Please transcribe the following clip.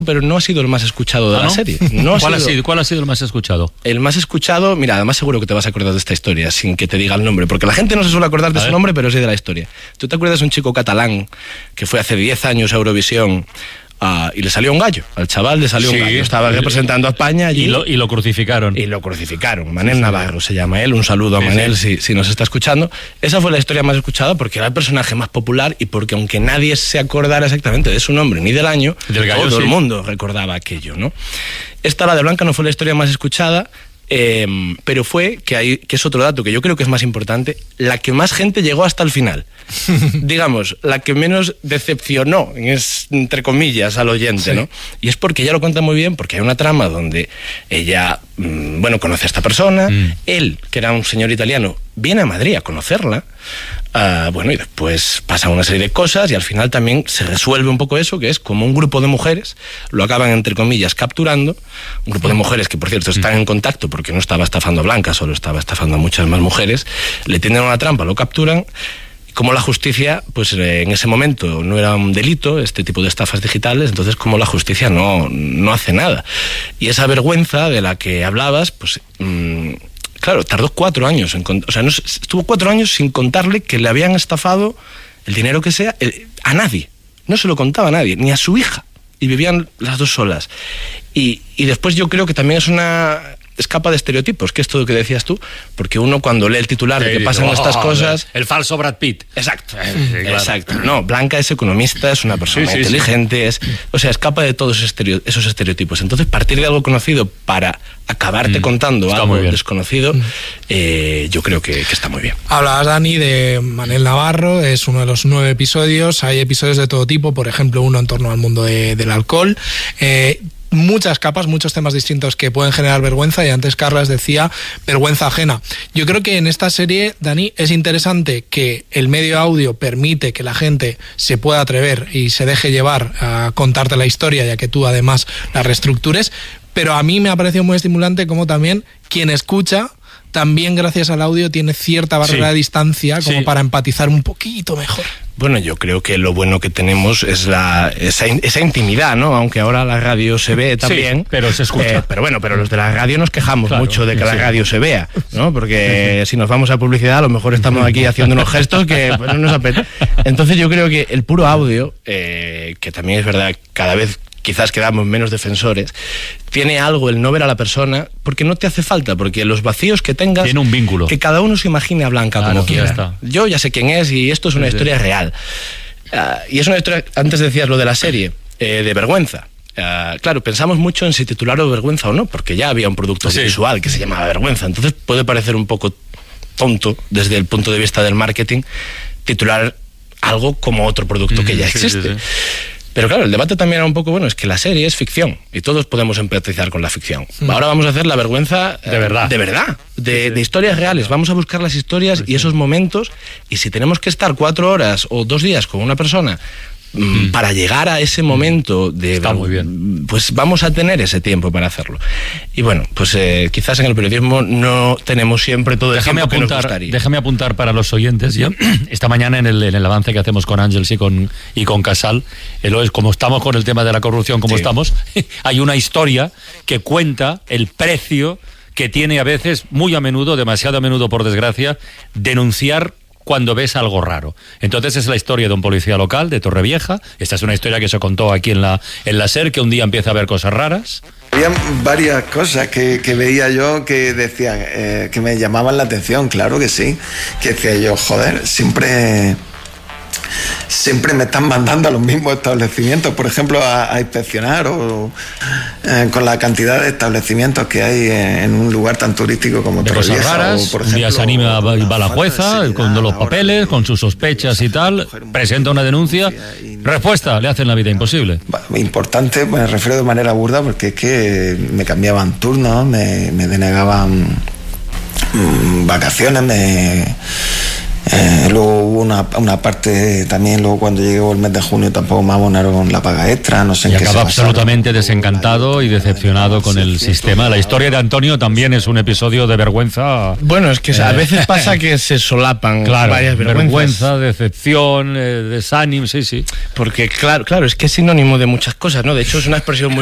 pero no ha sido el más escuchado de la serie. ¿Cuál ha sido el más escuchado? El más escuchado, mira, además seguro que te vas a acordar de esta historia sin que te diga el nombre, porque la gente no se suele acordar de su nombre, pero sí de la historia. ¿Tú te acuerdas de un chico catalán que fue hace 10 años a Eurovisión y le salió un gallo? Al chaval le salió un gallo. Estaba representando a España allí. Y lo crucificaron. Y lo crucificaron. Manel Navarro se llama él. Un saludo a Manel si nos está escuchando. Esa fue la historia más escuchada porque era el personaje más popular y porque aunque nadie se acordara exactamente de su nombre ni del año, del gallo, todo el mundo recordaba aquello, ¿no? Esta, la de Blanca, no fue la historia más escuchada, pero fue, que es otro dato que yo creo que es más importante, la que más gente llegó hasta el final. Digamos, la que menos decepcionó, entre comillas, al oyente, ¿no? Y es porque ella lo cuenta muy bien, porque hay una trama donde ella, conoce a esta persona, él, que era un señor italiano, viene a Madrid a conocerla, y después pasan una serie de cosas y al final también se resuelve un poco eso, que es como un grupo de mujeres, lo acaban, entre comillas, capturando, un grupo de mujeres que, por cierto, están en contacto porque no estaba estafando a Blanca, solo estaba estafando a muchas más mujeres, le tienden una trampa, lo capturan. Como la justicia, pues en ese momento no era un delito este tipo de estafas digitales, entonces como la justicia no hace nada. Y esa vergüenza de la que hablabas, pues claro, tardó 4 años, estuvo 4 años sin contarle que le habían estafado el dinero que sea a nadie, no se lo contaba a nadie, ni a su hija, y vivían las dos solas. Y después yo creo que también es una escapa de estereotipos, que es todo lo que decías tú, porque uno cuando lee el titular de que pasan estas cosas... El falso Brad Pitt. Exacto, exacto. No, Blanca es economista, es una persona inteligente, escapa de todos esos estereotipos. Entonces, partir de algo conocido para acabarte contando algo desconocido, yo creo que está muy bien. Hablabas, Dani, de Manel Navarro, es uno de los 9 episodios, hay episodios de todo tipo, por ejemplo, uno en torno al mundo del alcohol, muchas capas, muchos temas distintos que pueden generar vergüenza, y antes Carlas decía vergüenza ajena. Yo creo que en esta serie, Dani, es interesante que el medio audio permite que la gente se pueda atrever y se deje llevar a contarte la historia, ya que tú además la reestructures, pero a mí me ha parecido muy estimulante como también quien escucha también gracias al audio tiene cierta barrera de distancia como para empatizar un poquito mejor. Bueno, yo creo que lo bueno que tenemos es esa intimidad, ¿no? Aunque ahora la radio se ve también. Sí, pero se escucha. Pero los de la radio nos quejamos mucho de que la radio se vea, ¿no? Porque si nos vamos a publicidad, a lo mejor estamos aquí haciendo unos gestos que no nos apetece. Entonces yo creo que el puro audio, que también es verdad, cada vez quizás quedamos menos defensores, tiene algo el no ver a la persona, porque no te hace falta, porque los vacíos que tengas... Tiene un vínculo. Que cada uno se imagine a Blanca como quiera. Yo ya sé quién es y esto es una historia real. Y es una historia, antes decías lo de la serie, de vergüenza. Claro, pensamos mucho en si titularlo Vergüenza o no, porque ya había un producto visual que se llamaba Vergüenza, entonces puede parecer un poco tonto desde el punto de vista del marketing titular algo como otro producto que ya existe. Pero claro, el debate también era un poco, es que la serie es ficción y todos podemos empatizar con la ficción. Ahora vamos a hacer la vergüenza de verdad, de historias reales. Vamos a buscar las historias y esos momentos, y si tenemos que estar 4 horas o 2 días con una persona para llegar a ese momento está muy bien, pues vamos a tener ese tiempo para hacerlo. Y pues quizás en el periodismo no tenemos siempre todo el tiempo que nos gustaría. Déjame apuntar para los oyentes, ya esta mañana en el avance que hacemos con Ángels y con Casal, como estamos con el tema de la corrupción, estamos, hay una historia que cuenta el precio que tiene a veces, muy a menudo, demasiado a menudo por desgracia, denunciar cuando ves algo raro. Entonces es la historia de un policía local de Torrevieja. Esta es una historia que se contó aquí en la SER, que un día empieza a ver cosas raras. Había varias cosas que veía yo que decían, que me llamaban la atención, claro que sí, que decía yo, joder, siempre me están mandando a los mismos establecimientos, por ejemplo, a inspeccionar, con la cantidad de establecimientos que hay en un lugar tan turístico como Torrevieja. Cosas raras, por ejemplo, un día se anima, va la jueza con los papeles, con sus sospechas y tal, presenta una denuncia, respuesta, le hacen la vida imposible. Importante, me refiero de manera burda, porque es que me cambiaban turnos, me denegaban vacaciones, Luego hubo una parte también, luego cuando llegó el mes de junio tampoco me abonaron la paga extra, no sé en Y qué se acaba basaron. absolutamente desencantado y decepcionado con el sistema. La historia de Antonio también es un episodio de vergüenza. Bueno, es que a veces pasa que se solapan Claro, varias vergüenzas. vergüenza, decepción, desánimo, sí. Porque claro, es que es sinónimo de muchas cosas, ¿no? De hecho, es una expresión muy